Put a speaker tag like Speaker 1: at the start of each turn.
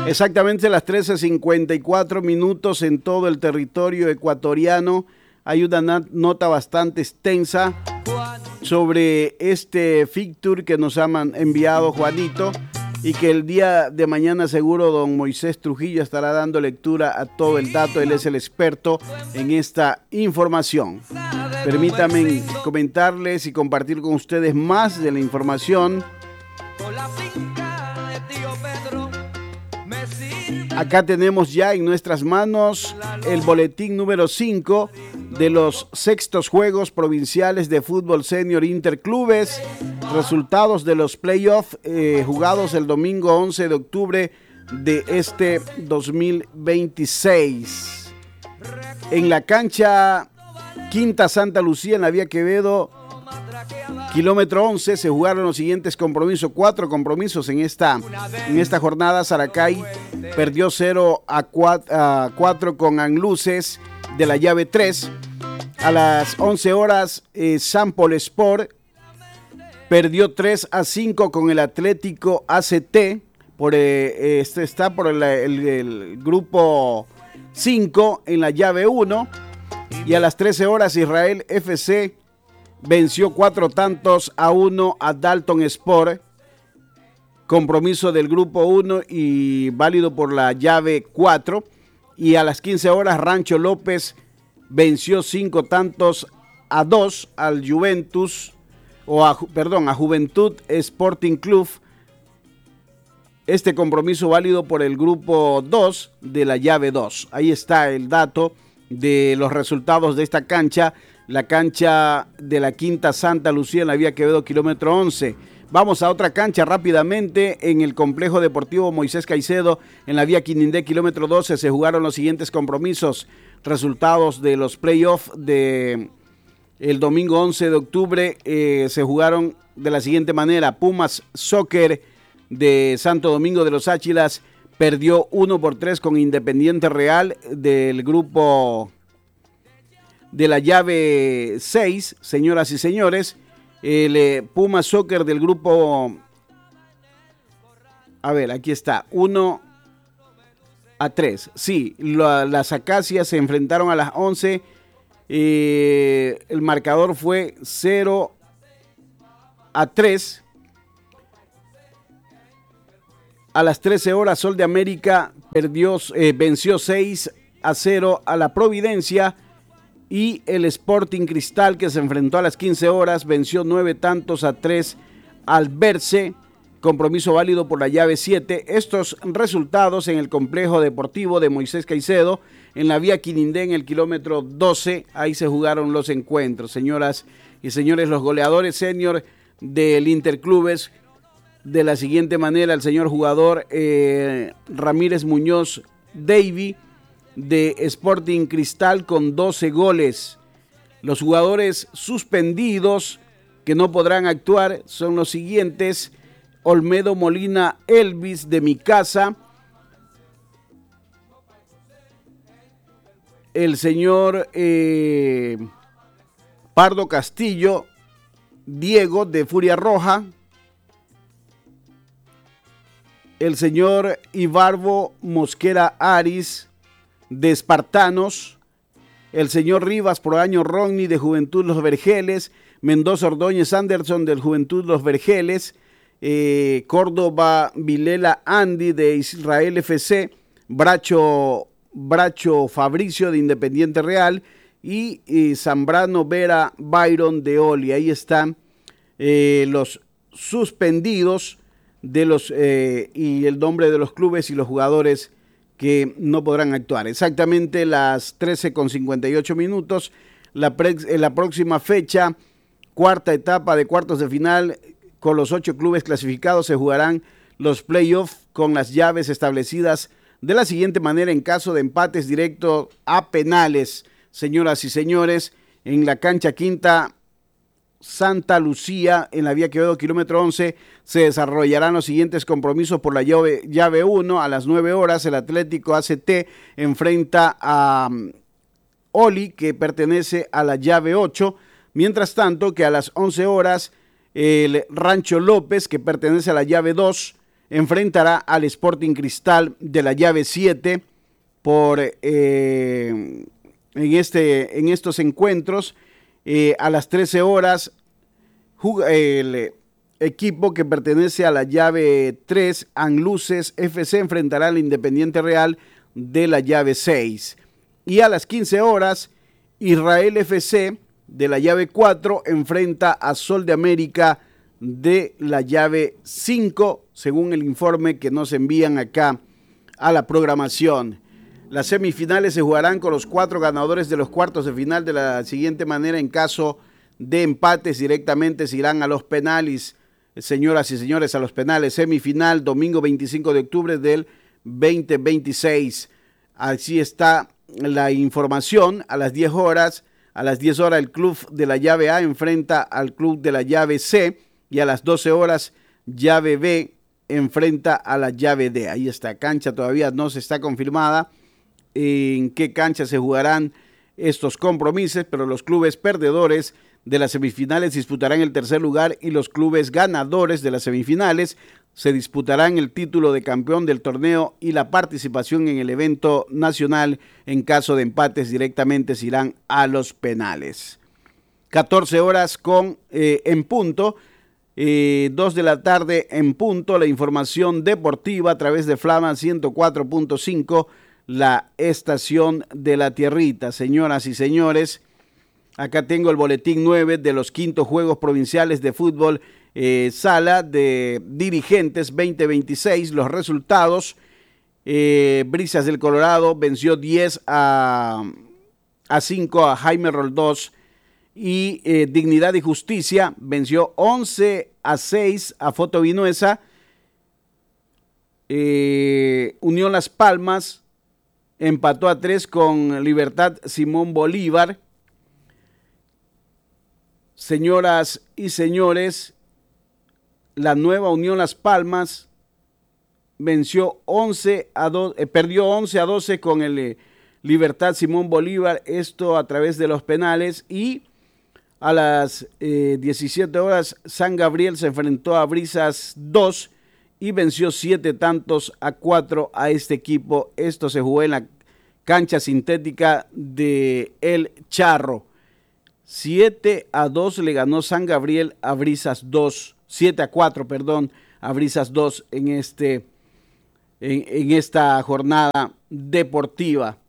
Speaker 1: Exactamente las 13:54 minutos en todo el territorio ecuatoriano. Hay una nota bastante extensa sobre este fixture que nos han enviado Juanito y que el día de mañana seguro don Moisés Trujillo estará dando lectura a todo el dato. Él es el experto en esta información. Permítanme comentarles y compartir con ustedes más de la información. Acá tenemos ya en nuestras manos el boletín número 5 de los sextos Juegos Provinciales de Fútbol Senior Interclubes, resultados de los playoffs jugados el domingo 11 de octubre de este 2026. En la cancha Quinta Santa Lucía, en la vía Quevedo, kilómetro 11, se jugaron los siguientes compromisos, 4 compromisos en esta jornada. Saracay perdió 0-4 con Anluces de la llave 3. A las 11 horas, San Pol Sport perdió 3-5 con el Atlético ACT. Está por el grupo 5 en la llave 1. Y a las 13 horas, Israel FC venció 4-1 a Dalton Sport, compromiso del grupo 1 y válido por la llave 4. Y a las 15 horas, Rancho López venció 5-2 al Juventus, a Juventud Sporting Club. Este compromiso válido por el grupo 2 de la llave 2. Ahí está el dato de los resultados de esta cancha, la cancha de la Quinta Santa Lucía en la vía Quevedo, kilómetro 11. Vamos a otra cancha rápidamente. En el complejo deportivo Moisés Caicedo, en la vía Quinindé, kilómetro 12, se jugaron los siguientes compromisos. Resultados de los playoffs de el domingo 11 de octubre se jugaron de la siguiente manera. Pumas Soccer de Santo Domingo de los Áchilas perdió 1-3 con Independiente Real del grupo de la llave 6, señoras y señores. El Puma Soccer del grupo, aquí está, 1-3. Sí, las Acacias se enfrentaron a las 11. El marcador fue 0-3. A las 13 horas, Sol de América venció 6-0 a la Providencia. Y el Sporting Cristal, que se enfrentó a las 15 horas, venció 9-3 al Berce, compromiso válido por la llave 7. Estos resultados en el complejo deportivo de Moisés Caicedo, en la vía Quinindé, en el kilómetro 12, ahí se jugaron los encuentros. Señoras y señores, los goleadores senior del Interclubes, de la siguiente manera: el señor jugador Ramírez Muñoz Davy, de Sporting Cristal, con 12 goles. Los jugadores suspendidos que no podrán actuar son los siguientes: Olmedo Molina Elvis, de Mi Casa, el señor Pardo Castillo Diego, de Furia Roja, el señor Ibarbo Mosquera Aris, de Espartanos, el señor Rivas Proaño Rodney, de Juventud Los Vergeles, Mendoza Ordóñez Anderson, del Juventud Los Vergeles, Córdoba Vilela Andy, de Israel FC, Bracho Fabricio, de Independiente Real, y Zambrano Vera Byron, de Oli. Ahí están los suspendidos de los y el nombre de los clubes y los jugadores que no podrán actuar. Exactamente las 13:58 minutos. La próxima fecha, cuarta etapa de cuartos de final, con los 8 clubes clasificados, se jugarán los playoffs con las llaves establecidas de la siguiente manera en caso de empates directos a penales. Señoras y señores, en la cancha Quinta Santa Lucía, en la vía Quevedo, kilómetro 11, se desarrollarán los siguientes compromisos por la llave 1. A las 9 horas, el Atlético ACT enfrenta a Oli, que pertenece a la llave 8. Mientras tanto, que a las 11 horas, el Rancho López, que pertenece a la llave 2, enfrentará al Sporting Cristal de la llave 7 en estos encuentros. A las 13 horas, el equipo que pertenece a la llave 3, Anluces FC, enfrentará al Independiente Real de la llave 6. Y a las 15 horas, Israel FC de la llave 4 enfrenta a Sol de América de la llave 5, según el informe que nos envían acá a la programación. Las semifinales se jugarán con los 4 ganadores de los cuartos de final de la siguiente manera. En caso de empates, directamente se irán a los penales. Señoras y señores, a los penales. Semifinal, domingo 25 de octubre del 2026. Así está la información. A las 10 horas, el club de la llave A enfrenta al club de la llave C, y a las 12 horas, llave B enfrenta a la llave D. Ahí está, cancha todavía no se está confirmada en qué cancha se jugarán estos compromisos, pero los clubes perdedores de las semifinales disputarán el tercer lugar y los clubes ganadores de las semifinales se disputarán el título de campeón del torneo y la participación en el evento nacional. En caso de empates, directamente se irán a los penales. 14 horas en punto, 2 de la tarde en punto, la información deportiva a través de Flama 104.5, la estación de la tierrita. Señoras y señores, acá tengo el boletín 9 de los quintos Juegos Provinciales de Fútbol Sala de Dirigentes 2026. Los resultados: Brisas del Colorado venció 10-5 a Jaime Roldós, y Dignidad y Justicia venció 11-6 a Foto Vinuesa. Unión Las Palmas empató a 3 con Libertad Simón Bolívar. Señoras y señores, la nueva Unión Las Palmas perdió 11-12 con el Libertad Simón Bolívar, esto a través de los penales. Y a las 17 horas, San Gabriel se enfrentó a Brisas 2 y venció 7-4 a este equipo. Esto se jugó en la cancha sintética de El Charro. 7-2 le ganó San Gabriel a Brisas 2, 7-4, perdón, a Brisas 2 en esta jornada deportiva.